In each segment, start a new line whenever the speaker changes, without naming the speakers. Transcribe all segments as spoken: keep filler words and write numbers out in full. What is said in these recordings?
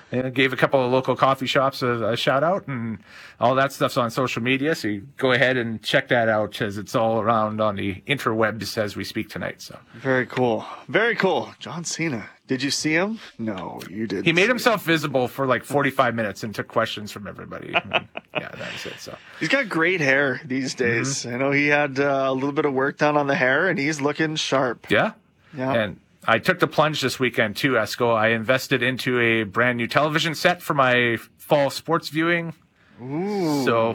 and gave a couple of local coffee shops a, a shout out, and all that stuff's on social media. So you go ahead and check that out, as it's all around on the interwebs as we speak tonight. So
very cool, very cool. John Cena. Did you see him? No, you didn't.
He made himself visible for like forty-five minutes and took questions from everybody. And, yeah, that was it. So
he's got great hair these days. Mm-hmm. I know he had uh, a little bit of work done on the hair, and he's looking sharp.
Yeah,
yeah.
And I took the plunge this weekend too, Esco. I invested into a brand new television set for my fall sports viewing.
Ooh.
So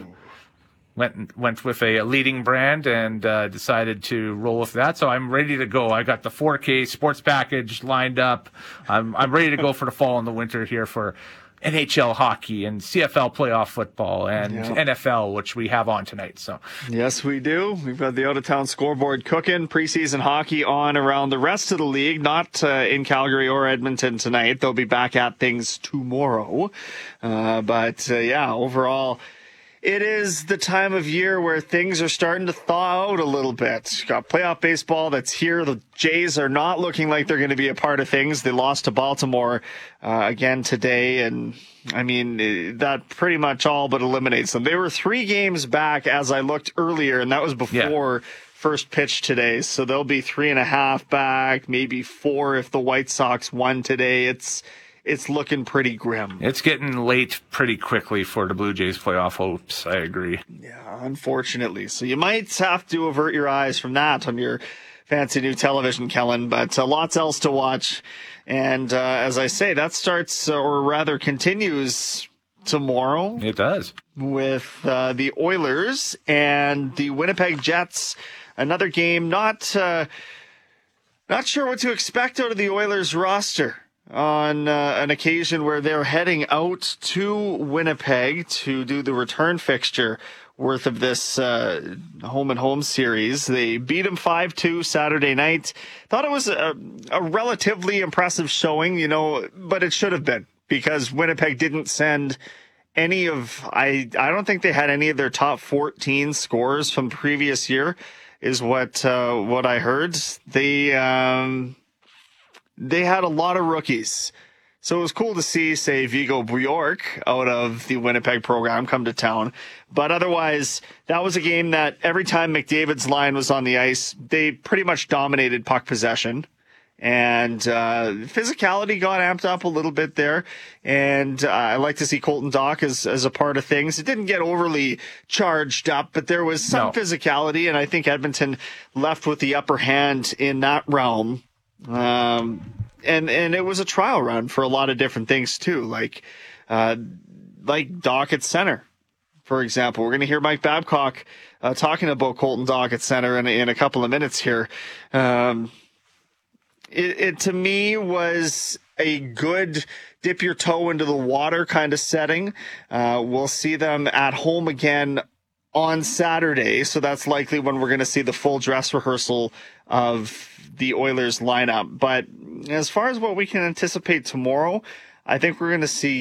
went went with a leading brand and uh, decided to roll with that. So I'm ready to go. I got the four K sports package lined up. I'm I'm ready to go for the fall and the winter here for N H L hockey and C F L playoff football and
yeah.
N F L, which we have on tonight. So
yes, we do. We've got the out-of-town scoreboard cooking. Preseason hockey on around the rest of the league, not uh, in Calgary or Edmonton tonight. They'll be back at things tomorrow. Uh, but, uh, yeah, overall, it is the time of year where things are starting to thaw out a little bit. Got playoff baseball that's here. The Jays are not looking like they're going to be a part of things. They lost to Baltimore uh, again today, and I mean, that pretty much all but eliminates them. They were three games back as I looked earlier, and that was before yeah. first pitch today. So they'll be three and a half back, maybe four if the White Sox won today. It's It's looking pretty grim.
It's getting late pretty quickly for the Blue Jays playoff hopes. I agree.
Yeah, unfortunately. So you might have to avert your eyes from that on your fancy new television, Kellen, but uh, lots else to watch. And uh, as I say, that starts, uh, or rather continues tomorrow.
It does.
With uh, the Oilers and the Winnipeg Jets. Another game, not, uh, not sure what to expect out of the Oilers roster on uh, an occasion where they're heading out to Winnipeg to do the return fixture worth of this uh, home and home series. They beat them five two Saturday night. Thought it was a, a relatively impressive showing, you know, but it should have been, because Winnipeg didn't send any of, I, I don't think they had any of their top fourteen scores from previous year, is what, uh, what I heard. They, um, They had a lot of rookies. So it was cool to see, say, Vigo Bjork out of the Winnipeg program come to town. But otherwise, that was a game that every time McDavid's line was on the ice, they pretty much dominated puck possession. And uh physicality got amped up a little bit there. And uh, I like to see Colton Dach as, as a part of things. It didn't get overly charged up, but there was some no. physicality. And I think Edmonton left with the upper hand in that realm. Um, and, and it was a trial run for a lot of different things too. Like, uh, like Dach at center, for example. We're going to hear Mike Babcock, uh, talking about Colton Dach at center in, in a couple of minutes here. Um, it, it to me was a good dip your toe into the water kind of setting. Uh, we'll see them at home again on Saturday. So that's likely when we're going to see the full dress rehearsal of the Oilers lineup. But as far as what we can anticipate tomorrow, I think we're going to see